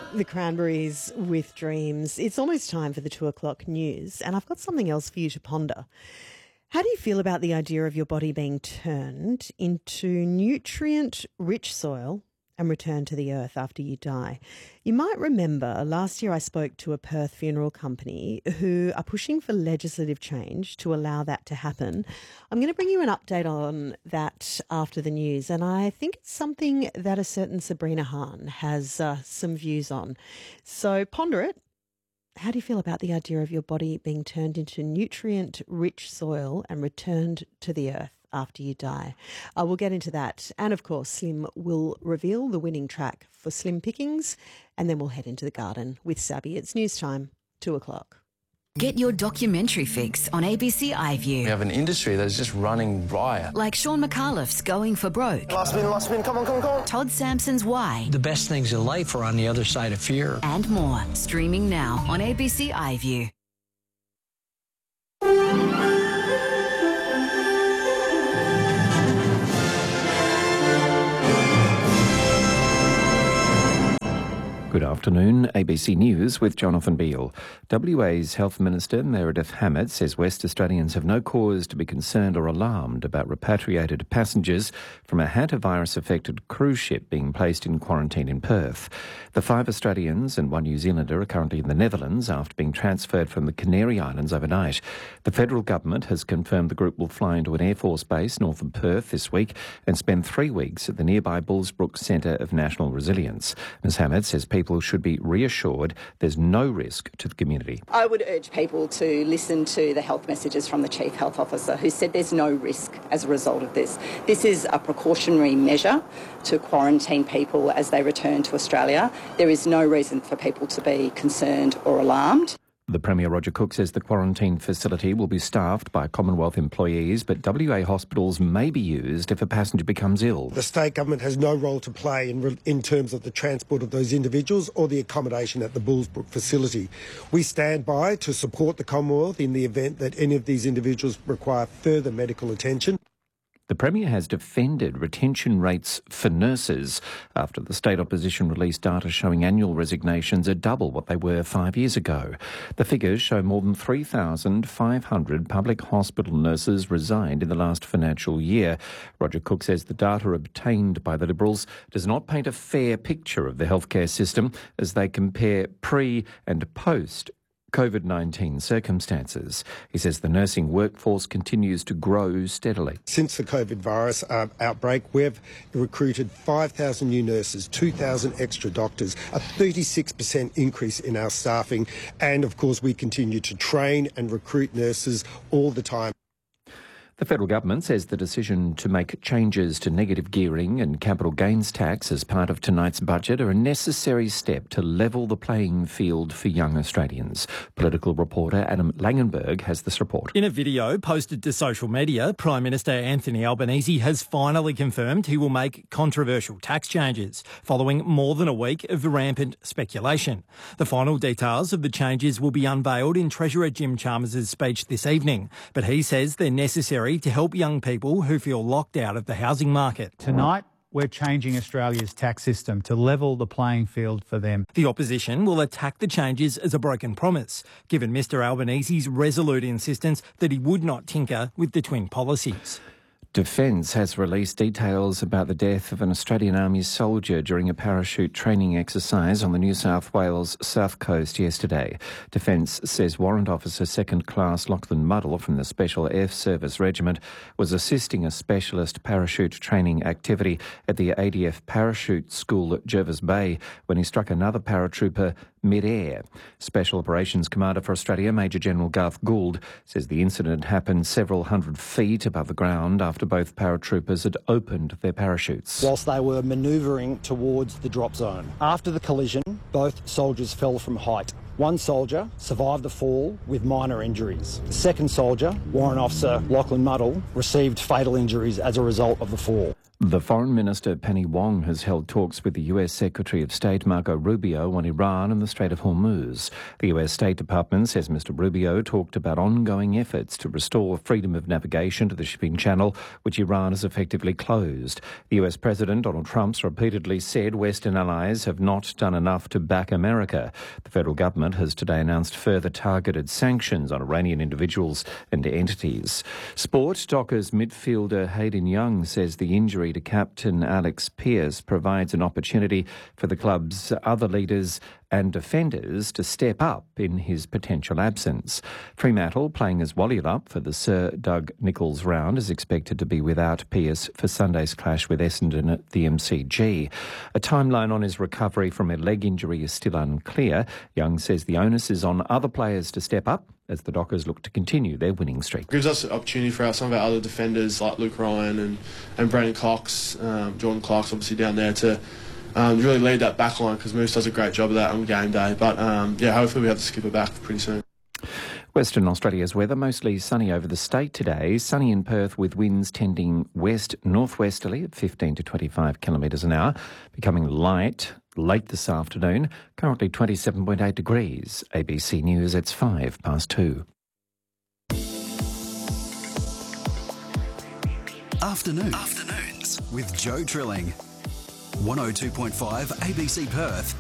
The Cranberries with Dreams. It's almost time for the 2 o'clock news, and I've got something else for you to ponder. How do you feel about the idea of your body being turned into nutrient-rich soil and returned to the earth after you die? You might remember last year I spoke to a Perth funeral company who are pushing for legislative change to allow that to happen. I'm going to bring you an update on that after the news, and I think it's something that a certain Sabrina Hahn has some views on. So ponder it. How do you feel about the idea of your body being turned into nutrient-rich soil and returned to the earth after you die? We'll get into that. And, of course, Slim will reveal the winning track for Slim Pickings, and then we'll head into the garden with Sabby. It's news time, 2 o'clock. Get your documentary fix on ABC iView. We have an industry that is just running riot. Like Sean McAuliffe's Going for Broke. Last spin, come on. Todd Sampson's Why. The best things in life are on the other side of fear. And more. Streaming now on ABC iView. Good afternoon, ABC News with Jonathan Beale. WA's Health Minister Meredith Hammett says West Australians have no cause to be concerned or alarmed about repatriated passengers from a hantavirus-affected cruise ship being placed in quarantine in Perth. The 5 Australians and 1 New Zealander are currently in the Netherlands after being transferred from the Canary Islands overnight. The federal government has confirmed the group will fly into an Air Force base north of Perth this week and spend 3 weeks at the nearby Bullsbrook Centre of National Resilience. Ms Hammett says people should be reassured there's no risk to the community. I would urge people to listen to the health messages from the Chief Health Officer, who said there's no risk as a result of this. This is a precautionary measure to quarantine people as they return to Australia. There is no reason for people to be concerned or alarmed. The Premier Roger Cook says the quarantine facility will be staffed by Commonwealth employees, but WA hospitals may be used if a passenger becomes ill. The state government has no role to play in terms of the transport of those individuals or the accommodation at the Bullsbrook facility. We stand by to support the Commonwealth in the event that any of these individuals require further medical attention. The Premier has defended retention rates for nurses after the state opposition released data showing annual resignations are double what they were 5 years ago. The figures show more than 3,500 public hospital nurses resigned in the last financial year. Roger Cook says the data obtained by the Liberals does not paint a fair picture of the healthcare system as they compare pre- and post COVID-19 circumstances. He says the nursing workforce continues to grow steadily. Since the COVID virus outbreak, we've recruited 5,000 new nurses, 2,000 extra doctors, a 36% increase in our staffing, and of course we continue to train and recruit nurses all the time. The federal government says the decision to make changes to negative gearing and capital gains tax as part of tonight's budget are a necessary step to level the playing field for young Australians. Political reporter Adam Langenberg has this report. In a video posted to social media, Prime Minister Anthony Albanese has finally confirmed he will make controversial tax changes, following more than a week of rampant speculation. The final details of the changes will be unveiled in Treasurer Jim Chalmers' speech this evening, but he says they're necessary to help young people who feel locked out of the housing market. Tonight, we're changing Australia's tax system to level the playing field for them. The opposition will attack the changes as a broken promise, given Mr Albanese's resolute insistence that he would not tinker with the twin policies. Defence has released details about the death of an Australian Army soldier during a parachute training exercise on the New South Wales south coast yesterday. Defence says Warrant Officer 2nd Class Lachlan Muddle from the Special Air Service Regiment was assisting a specialist parachute training activity at the ADF Parachute School at Jervis Bay when he struck another paratrooper mid-air. Special Operations Commander for Australia, Major General Garth Gould, says the incident happened several hundred feet above the ground after both paratroopers had opened their parachutes. Whilst they were manoeuvring towards the drop zone. After the collision, both soldiers fell from height. One soldier survived the fall with minor injuries. The second soldier, Warrant Officer Lachlan Muddle, received fatal injuries as a result of the fall. The Foreign Minister Penny Wong has held talks with the US Secretary of State Marco Rubio on Iran and the Strait of Hormuz. The US State Department says Mr Rubio talked about ongoing efforts to restore freedom of navigation to the shipping channel, which Iran has effectively closed. The US President Donald Trump's repeatedly said Western allies have not done enough to back America. The federal government has today announced further targeted sanctions on Iranian individuals and entities. Sport, Dockers midfielder Hayden Young says the injury to captain Alex Pearce provides an opportunity for the club's other leaders and defenders to step up in his potential absence. Fremantle, playing as Wally Lupp for the Sir Doug Nicholls round, is expected to be without Pearce for Sunday's clash with Essendon at the MCG. A timeline on his recovery from a leg injury is still unclear. Young says the onus is on other players to step up as the Dockers look to continue their winning streak. It gives us an opportunity for some of our other defenders like Luke Ryan and Brandon Cox, Jordan Clark's obviously down there to really lead that back line, because Moose does a great job of that on game day. But hopefully we have the skipper back pretty soon. Western Australia's weather, mostly sunny over the state today. Sunny in Perth with winds tending west-northwesterly at 15 to 25 kilometres an hour, becoming light late this afternoon. Currently 27.8 degrees. ABC News, it's 2:05. Afternoons with Joe Trilling. 102.5 ABC Perth.